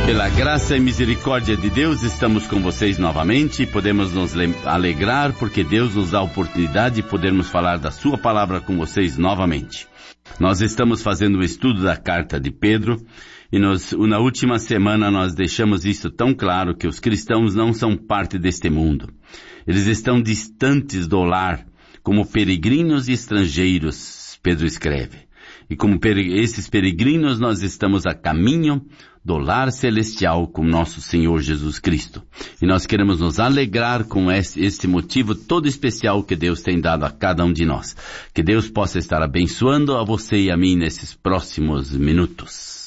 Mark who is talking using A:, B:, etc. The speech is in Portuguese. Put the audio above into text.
A: Pela graça e misericórdia de Deus, estamos com vocês novamente e podemos nos alegrar porque Deus nos dá a oportunidade de podermos falar da sua palavra com vocês novamente. Nós estamos fazendo o estudo da carta de Pedro e na última semana nós deixamos isso tão claro que os cristãos não são parte deste mundo. Eles estão distantes do lar, como peregrinos e estrangeiros, Pedro escreve. E como esses peregrinos nós estamos a caminho do lar celestial com nosso Senhor Jesus Cristo. E nós queremos nos alegrar com este motivo todo especial que Deus tem dado a cada um de nós. Que Deus possa estar abençoando a você e a mim nesses próximos minutos.